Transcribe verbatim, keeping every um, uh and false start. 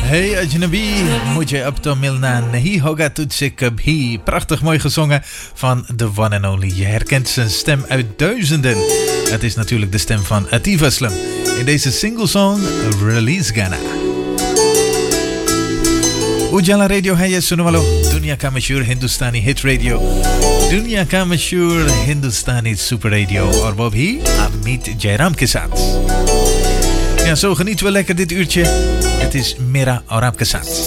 Hey Ajnabi, mujhe ab to milna nahi hoga tujhse kabhi. Prachtig mooi gezongen van the one and only. Je herkent zijn stem uit duizenden. Het is natuurlijk de stem van Atif Aslam. In deze single song, Release Ghana. Ujala Radio है ये सुनो वालों दुनिया का मशहूर हिंदुस्तानी hit radio दुनिया का मशहूर हिंदुस्तानी सुपर रेडियो और वो भी अमित जयराम के साथ Ja, zo genieten we lekker dit uurtje. Het is Mera और आपके साथ